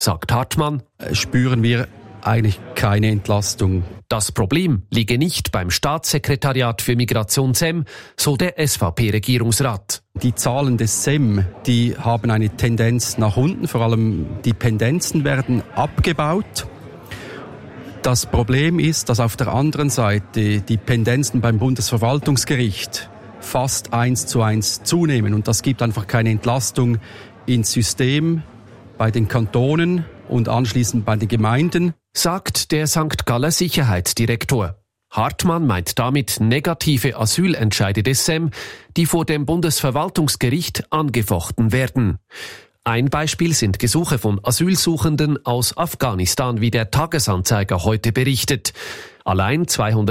Sagt Hartmann, spüren wir eigentlich keine Entlastung. Das Problem liege nicht beim Staatssekretariat für Migration SEM, so der SVP-Regierungsrat. Die Zahlen des SEM, die haben eine Tendenz nach unten, vor allem die Pendenzen werden abgebaut. Das Problem ist, dass auf der anderen Seite die Pendenzen beim Bundesverwaltungsgericht fast 1:1 zunehmen. Und das gibt einfach keine Entlastung ins System bei den Kantonen und anschließend bei den Gemeinden, sagt der St. Galler Sicherheitsdirektor. Hartmann meint damit negative Asylentscheide des SEM, die vor dem Bundesverwaltungsgericht angefochten werden. Ein Beispiel sind Gesuche von Asylsuchenden aus Afghanistan, wie der Tagesanzeiger heute berichtet. Allein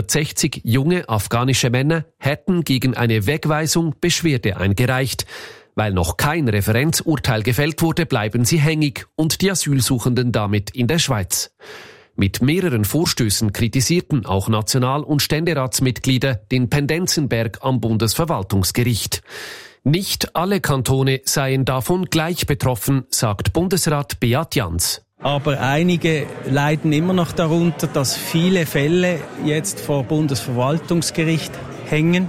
260 junge afghanische Männer hätten gegen eine Wegweisung Beschwerde eingereicht. Weil noch kein Referenzurteil gefällt wurde, bleiben sie hängig und die Asylsuchenden damit in der Schweiz. Mit mehreren Vorstößen kritisierten auch National- und Ständeratsmitglieder den Pendenzenberg am Bundesverwaltungsgericht. Nicht alle Kantone seien davon gleich betroffen, sagt Bundesrat Beat Jans. Aber einige leiden immer noch darunter, dass viele Fälle jetzt vor Bundesverwaltungsgericht hängen.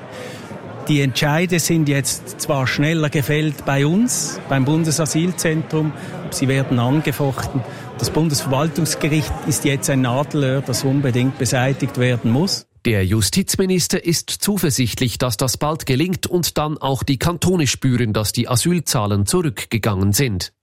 Die Entscheide sind jetzt zwar schneller gefällt bei uns, beim Bundesasylzentrum, aber sie werden angefochten. Das Bundesverwaltungsgericht ist jetzt ein Nadelöhr, das unbedingt beseitigt werden muss. Der Justizminister ist zuversichtlich, dass das bald gelingt und dann auch die Kantone spüren, dass die Asylzahlen zurückgegangen sind.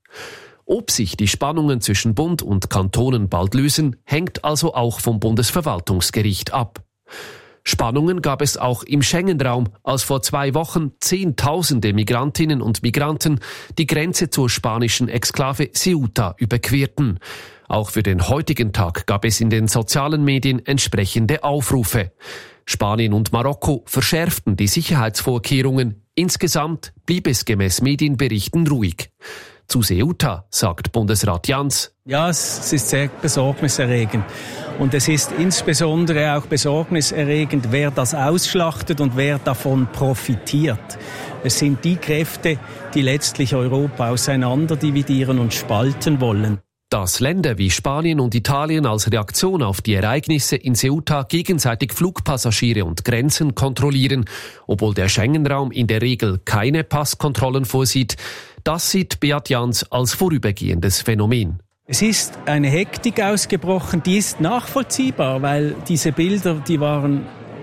Ob sich die Spannungen zwischen Bund und Kantonen bald lösen, hängt also auch vom Bundesverwaltungsgericht ab. Spannungen gab es auch im Schengen-Raum, als vor 2 Wochen Zehntausende Migrantinnen und Migranten die Grenze zur spanischen Exklave Ceuta überquerten. Auch für den heutigen Tag gab es in den sozialen Medien entsprechende Aufrufe. Spanien und Marokko verschärften die Sicherheitsvorkehrungen. Insgesamt blieb es gemäß Medienberichten ruhig. Zu Ceuta sagt Bundesrat Jans: Ja, es ist sehr besorgniserregend. Und es ist insbesondere auch besorgniserregend, wer das ausschlachtet und wer davon profitiert. Es sind die Kräfte, die letztlich Europa auseinanderdividieren und spalten wollen. Dass Länder wie Spanien und Italien als Reaktion auf die Ereignisse in Ceuta gegenseitig Flugpassagiere und Grenzen kontrollieren, obwohl der Schengen-Raum in der Regel keine Passkontrollen vorsieht, das sieht Beat Jans als vorübergehendes Phänomen. Es ist eine Hektik ausgebrochen, die ist nachvollziehbar, weil diese Bilder, die waren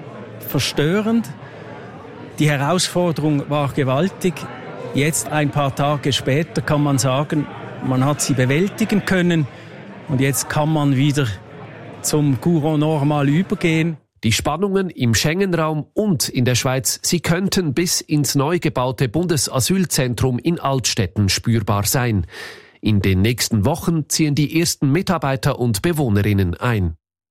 verstörend. Die Herausforderung war gewaltig. Jetzt, ein paar Tage später, kann man sagen, man hat sie bewältigen können und jetzt kann man wieder zum Courant normal übergehen. Die Spannungen im Schengen-Raum und in der Schweiz, sie könnten bis ins neu gebaute Bundesasylzentrum in Altstetten spürbar sein. In den nächsten Wochen ziehen die ersten Mitarbeiter und Bewohnerinnen ein.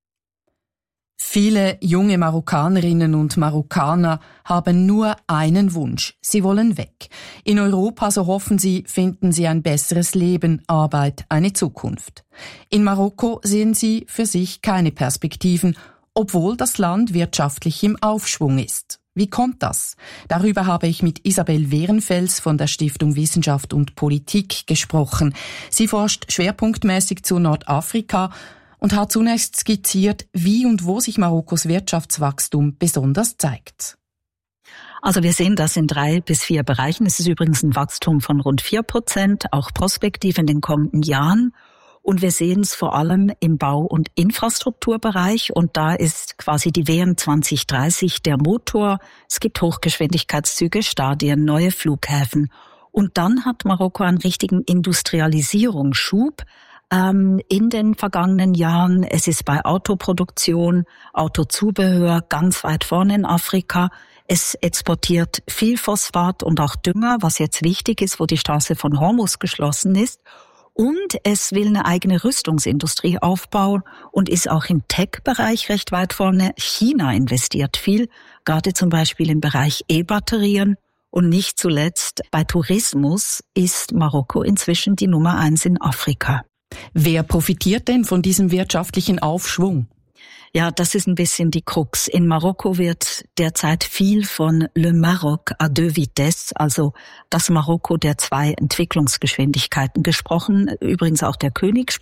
Viele junge Marokkanerinnen und Marokkaner haben nur einen Wunsch. Sie wollen weg. In Europa, so hoffen sie, finden sie ein besseres Leben, Arbeit, eine Zukunft. In Marokko sehen sie für sich keine Perspektiven, obwohl das Land wirtschaftlich im Aufschwung ist. Wie kommt das? Darüber habe ich mit Isabel Wehrenfels von der Stiftung Wissenschaft und Politik gesprochen. Sie forscht schwerpunktmäßig zu Nordafrika und hat zunächst skizziert, wie und wo sich Marokkos Wirtschaftswachstum besonders zeigt. Also wir sehen das in 3 bis 4 Bereichen. Es ist übrigens ein Wachstum von rund 4%, auch prospektiv in den kommenden Jahren. Und wir sehen es vor allem im Bau- und Infrastrukturbereich. Und da ist quasi die WM 2030 der Motor. Es gibt Hochgeschwindigkeitszüge, Stadien, neue Flughäfen. Und dann hat Marokko einen richtigen Industrialisierungsschub in den vergangenen Jahren. Es ist bei Autoproduktion, Autozubehör ganz weit vorne in Afrika. Es exportiert viel Phosphat und auch Dünger, was jetzt wichtig ist, wo die Straße von Hormuz geschlossen ist. Und es will eine eigene Rüstungsindustrie aufbauen und ist auch im Tech-Bereich recht weit vorne. China investiert viel, gerade zum Beispiel im Bereich E-Batterien. Und nicht zuletzt bei Tourismus ist Marokko inzwischen die Nummer 1 in Afrika. Wer profitiert denn von diesem wirtschaftlichen Aufschwung? Ja, das ist ein bisschen die Krux. In Marokko wird derzeit viel von Le Maroc à 2 vitesses, also das Marokko der 2 Entwicklungsgeschwindigkeiten gesprochen. Übrigens auch der König